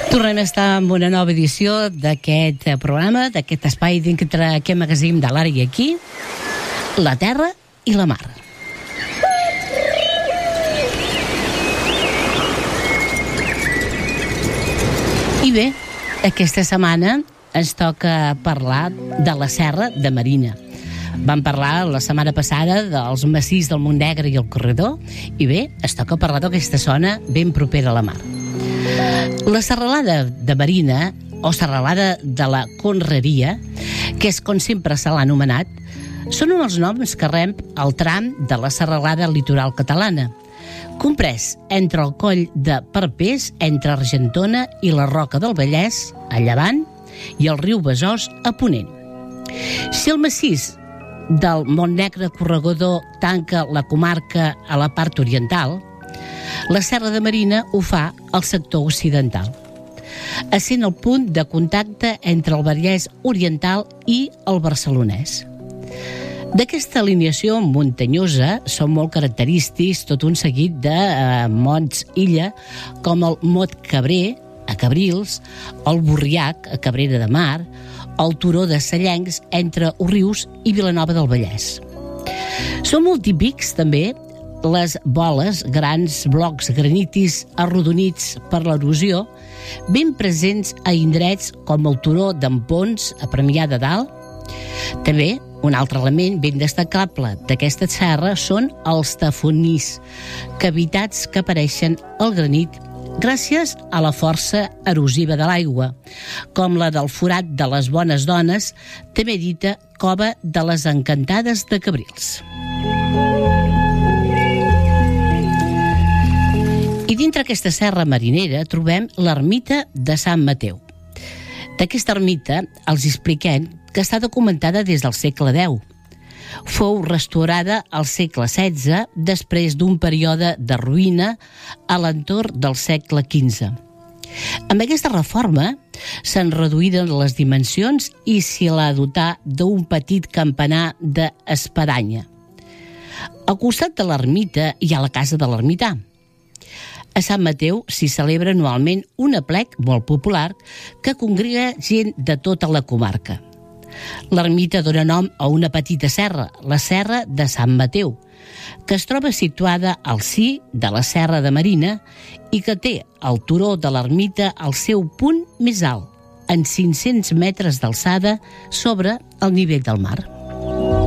Tornem a estar amb una nova edició d'aquest programa, d'aquest espai dintre aquest magazín de l'Ara i Aquí, la terra i la mar. I bé, aquesta setmana ens toca parlar de la Serra de Marina. Vam parlar la setmana passada dels massís del Montnegre i el Corredor, i bé, es toca parlar d'aquesta zona ben propera a la mar. La serralada de Marina, o serralada de la Conreria, que és com sempre se l'ha anomenat, són els noms que rep el tram de la serralada litoral catalana, comprès entre el coll de Perpès, entre Argentona i la Roca del Vallès, a llevant, i el riu Besòs, a ponent. Si el massís del Montnegre Corregador tanca la comarca a la part oriental, la Serra de Marina ho fa al sector occidental, essent el punt de contacte entre el Vallès Oriental i el Barcelonès. D'aquesta alineació muntanyosa són molt característics tot un seguit de mots illa, com el Mot Cabrer, a Cabrils, el Borriac, a Cabrera de Mar, el Turó de Cellencs, entre Òrrius i Vilanova del Vallès. Són molt típics, també, les boles, grans blocs granitis arrodonits per l'erosió, ben presents a indrets com el Turó d'en Pons, a Premià de Dalt. També, un altre element ben destacable d'aquesta serra són els tafonís, cavitats que apareixen al granit gràcies a la força erosiva de l'aigua, com la del Forat de les Bones Dones, també dita Cova de les Encantades de Cabrils. I dintre aquesta serra marinera trobem l'ermita de Sant Mateu. D'aquesta ermita els expliquem que està documentada des del segle X. Fou restaurada al segle XVI després d'un període de ruïna a l'entorn del segle XV. Amb aquesta reforma s'han reduït les dimensions i s'hi l'ha dotat d'un petit campanar d'espadanya. Al costat de l'ermita hi ha la casa de l'ermità. A Sant Mateu s'hi celebra anualment un aplec molt popular que congrega gent de tota la comarca. L'ermita dona nom a una petita serra, la Serra de Sant Mateu, que es troba situada al si de la Serra de Marina i que té el turó de l'ermita al seu punt més alt, en 500 metres d'alçada sobre el nivell del mar.